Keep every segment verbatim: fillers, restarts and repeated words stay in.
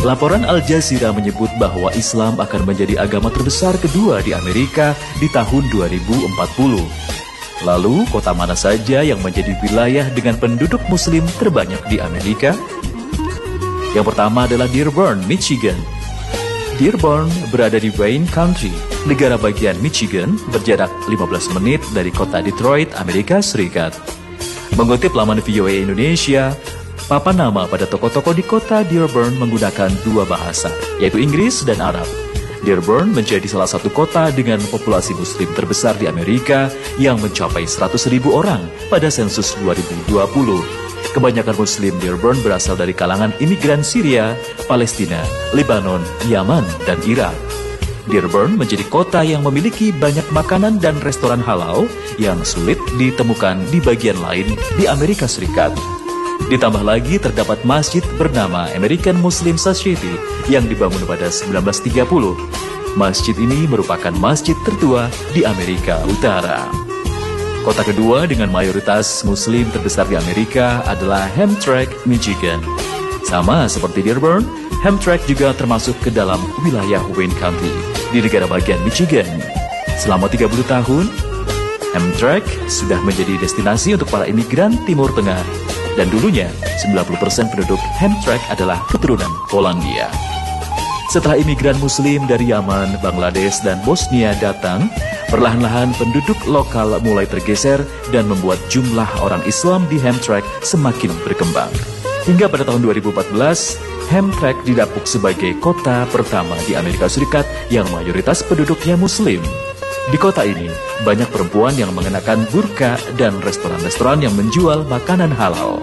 Laporan Al Jazeera menyebut bahwa Islam akan menjadi agama terbesar kedua di Amerika di tahun dua ribu empat puluh. Lalu, kota mana saja yang menjadi wilayah dengan penduduk muslim terbanyak di Amerika? Yang pertama adalah Dearborn, Michigan. Dearborn berada di Wayne County, negara bagian Michigan, berjarak lima belas menit dari kota Detroit, Amerika Serikat. Mengutip laman V O A Indonesia, papan nama pada tokoh-tokoh di kota Dearborn menggunakan dua bahasa, yaitu Inggris dan Arab. Dearborn menjadi salah satu kota dengan populasi muslim terbesar di Amerika yang mencapai seratus ribu orang pada sensus dua ribu dua puluh. Kebanyakan muslim Dearborn berasal dari kalangan imigran Syria, Palestina, Lebanon, Yaman, dan Irak. Dearborn menjadi kota yang memiliki banyak makanan dan restoran halal yang sulit ditemukan di bagian lain di Amerika Serikat. Ditambah lagi terdapat masjid bernama American Muslim Society yang dibangun pada seribu sembilan ratus tiga puluh. Masjid ini merupakan masjid tertua di Amerika Utara. Kota kedua dengan mayoritas muslim terbesar di Amerika adalah Hamtramck, Michigan. Sama seperti Dearborn, Hamtramck juga termasuk ke dalam wilayah Wayne County di negara bagian Michigan. Selama tiga puluh tahun, Hamtramck sudah menjadi destinasi untuk para imigran Timur Tengah. Dan dulunya, sembilan puluh persen penduduk Hamtramck adalah keturunan Polandia. Setelah imigran muslim dari Yaman, Bangladesh, dan Bosnia datang, perlahan-lahan penduduk lokal mulai tergeser dan membuat jumlah orang Islam di Hamtramck semakin berkembang. Hingga pada tahun dua ribu empat belas, Hamtramck didapuk sebagai kota pertama di Amerika Serikat yang mayoritas penduduknya muslim. Di kota ini, banyak perempuan yang mengenakan burka dan restoran-restoran yang menjual makanan halal.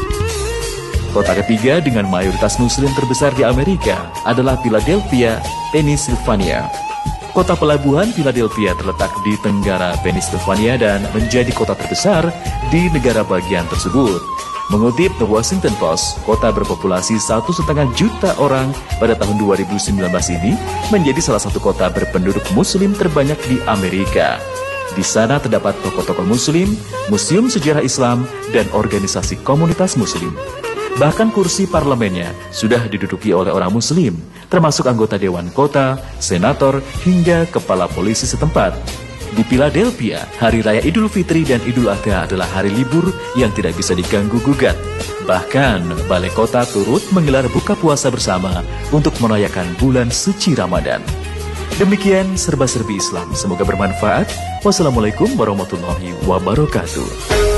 Kota ketiga dengan mayoritas muslim terbesar di Amerika adalah Philadelphia, Pennsylvania. Kota pelabuhan Philadelphia terletak di tenggara Pennsylvania dan menjadi kota terbesar di negara bagian tersebut. Mengutip The Washington Post, kota berpopulasi satu setengah juta orang pada tahun dua ribu sembilan belas ini menjadi salah satu kota berpenduduk muslim terbanyak di Amerika. Di sana terdapat tokoh-tokoh muslim, museum sejarah Islam, dan organisasi komunitas muslim. Bahkan kursi parlemennya sudah diduduki oleh orang muslim, termasuk anggota dewan kota, senator, hingga kepala polisi setempat. Di Philadelphia, Hari Raya Idul Fitri dan Idul Adha adalah hari libur yang tidak bisa diganggu-gugat. Bahkan, Balai Kota turut menggelar buka puasa bersama untuk merayakan bulan suci Ramadan. Demikian serba-serbi Islam, semoga bermanfaat. Wassalamualaikum warahmatullahi wabarakatuh.